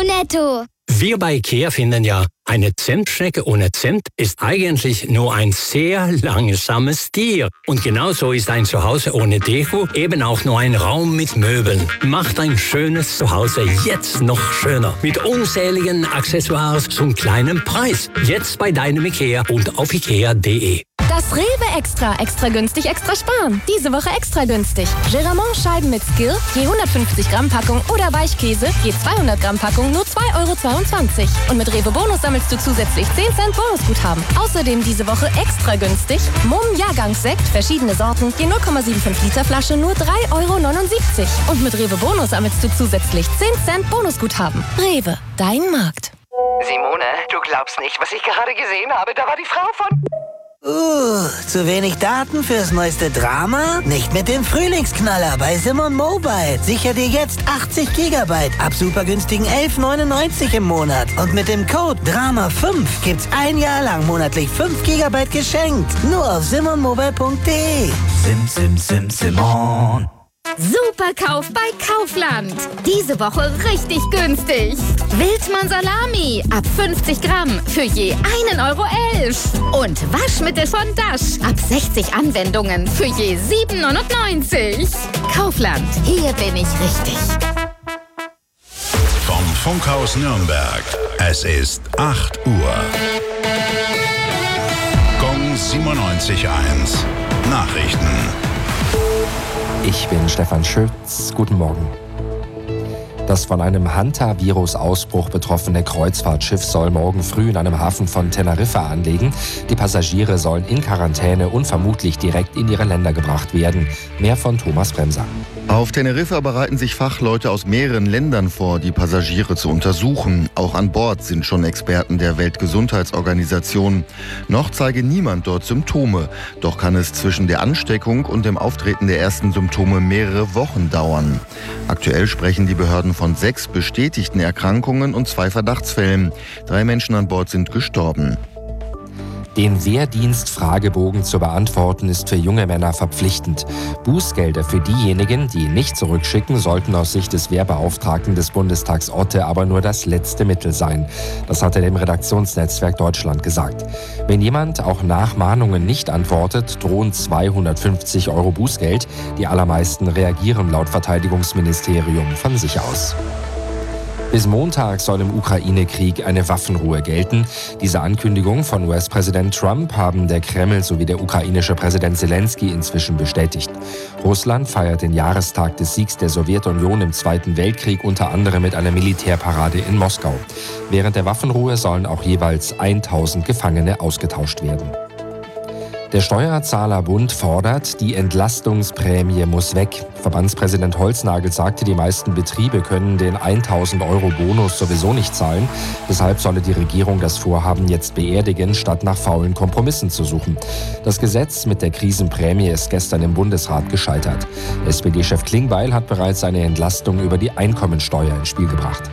netto. Wir bei IKEA finden ja, eine Zimtschnecke ohne Zimt ist eigentlich nur ein sehr langsames Tier. Und genauso ist ein Zuhause ohne Deko eben auch nur ein Raum mit Möbeln. Macht ein schönes Zuhause jetzt noch schöner. Mit unzähligen Accessoires zum kleinen Preis. Jetzt bei deinem IKEA und auf ikea.de. Das Rewe Extra günstig, extra sparen. Diese Woche extra günstig. Geramont-Scheiben mit Skill, je 150 Gramm Packung oder Weichkäse, je 200 Gramm Packung, nur 2,22 €. Und mit Rewe Bonus sammelst du zusätzlich 10 Cent Bonusguthaben. Außerdem diese Woche extra günstig Mumm Jahrgangssekt, verschiedene Sorten, je 0,75 Liter Flasche, nur 3,79 €. Und mit Rewe Bonus sammelst du zusätzlich 10 Cent Bonusguthaben. Rewe, dein Markt. Simone, du glaubst nicht, was ich gerade gesehen habe. Da war die Frau von... Zu wenig Daten fürs neueste Drama? Nicht mit dem Frühlingsknaller bei Simon Mobile. Sicher dir jetzt 80 GB ab super günstigen 11,99 € im Monat. Und mit dem Code DRAMA5 gibt's ein Jahr lang monatlich 5 GB geschenkt. Nur auf simonmobile.de. Simon. Super Kauf bei Kaufland. Diese Woche richtig günstig. Wildmann Salami ab 50 Gramm für je 1,11 €. Und Waschmittel von Dash ab 60 Anwendungen für je 7,99 €. Kaufland, hier bin ich richtig. Vom Funkhaus Nürnberg. Es ist 8 Uhr. Gong 97.1. Nachrichten. Ich bin Stefan Schütz. Guten Morgen. Das von einem Hanta-Virus-Ausbruch betroffene Kreuzfahrtschiff soll morgen früh in einem Hafen von Teneriffa anlegen. Die Passagiere sollen in Quarantäne und vermutlich direkt in ihre Länder gebracht werden. Mehr von Thomas Bremser. Auf Teneriffa bereiten sich Fachleute aus mehreren Ländern vor, die Passagiere zu untersuchen. Auch an Bord sind schon Experten der Weltgesundheitsorganisation. Noch zeige niemand dort Symptome. Doch kann es zwischen der Ansteckung und dem Auftreten der ersten Symptome mehrere Wochen dauern. Aktuell sprechen die Behörden von 6 bestätigten Erkrankungen und 2 Verdachtsfällen. 3 Menschen an Bord sind gestorben. Den Wehrdienst-Fragebogen zu beantworten ist für junge Männer verpflichtend. Bußgelder für diejenigen, die nicht zurückschicken, sollten aus Sicht des Wehrbeauftragten des Bundestags Otte aber nur das letzte Mittel sein. Das hat er dem Redaktionsnetzwerk Deutschland gesagt. Wenn jemand auch nach Mahnungen nicht antwortet, drohen 250 € Bußgeld. Die allermeisten reagieren laut Verteidigungsministerium von sich aus. Bis Montag soll im Ukraine-Krieg eine Waffenruhe gelten. Diese Ankündigung von US-Präsident Trump haben der Kreml sowie der ukrainische Präsident Zelensky inzwischen bestätigt. Russland feiert den Jahrestag des Siegs der Sowjetunion im Zweiten Weltkrieg unter anderem mit einer Militärparade in Moskau. Während der Waffenruhe sollen auch jeweils 1000 Gefangene ausgetauscht werden. Der Steuerzahlerbund fordert, die Entlastungsprämie muss weg. Verbandspräsident Holznagel sagte, die meisten Betriebe können den 1.000 € Bonus sowieso nicht zahlen. Deshalb solle die Regierung das Vorhaben jetzt beerdigen, statt nach faulen Kompromissen zu suchen. Das Gesetz mit der Krisenprämie ist gestern im Bundesrat gescheitert. SPD-Chef Klingbeil hat bereits eine Entlastung über die Einkommensteuer ins Spiel gebracht.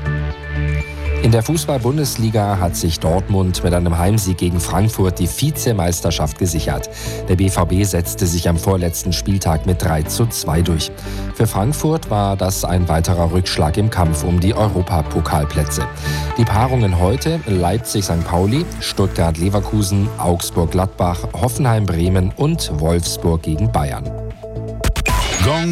In der Fußball-Bundesliga hat sich Dortmund mit einem Heimsieg gegen Frankfurt die Vizemeisterschaft gesichert. Der BVB setzte sich am vorletzten Spieltag mit 3:2 durch. Für Frankfurt war das ein weiterer Rückschlag im Kampf um die Europapokalplätze. Die Paarungen heute: Leipzig-St. Pauli, Stuttgart-Leverkusen, Augsburg-Gladbach, Hoffenheim-Bremen und Wolfsburg gegen Bayern. Gong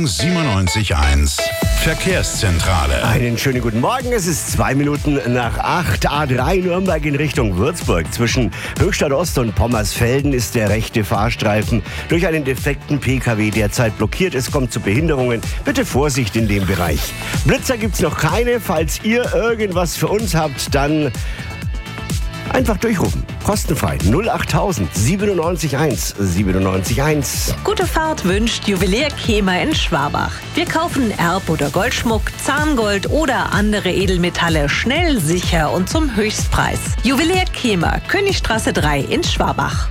97.1. Verkehrszentrale. Einen schönen guten Morgen. Es ist 2 Minuten nach 8. A3 Nürnberg in Richtung Würzburg. Zwischen Höchstadt Ost und Pommersfelden ist der rechte Fahrstreifen durch einen defekten PKW derzeit blockiert. Es kommt zu Behinderungen. Bitte Vorsicht in dem Bereich. Blitzer gibt's noch keine. Falls ihr irgendwas für uns habt, dann einfach durchrufen. Kostenfrei. 08000 97 1 97 1. Gute Fahrt wünscht Juwelier Kemer in Schwabach. Wir kaufen Erb- oder Goldschmuck, Zahngold oder andere Edelmetalle schnell, sicher und zum Höchstpreis. Juwelier Kemer, Königstraße 3 in Schwabach.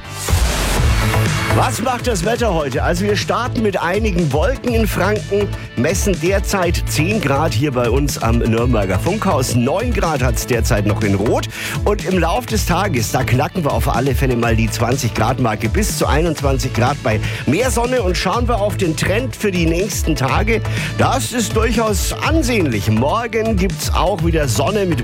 Was macht das Wetter heute? Also wir starten mit einigen Wolken in Franken, messen derzeit 10 Grad hier bei uns am Nürnberger Funkhaus. 9 Grad hat es derzeit noch in Rot. Und im Laufe des Tages, da knacken wir auf alle Fälle mal die 20 Grad Marke bis zu 21 Grad bei mehr Sonne. Und schauen wir auf den Trend für die nächsten Tage. Das ist durchaus ansehnlich. Morgen gibt es auch wieder Sonne mit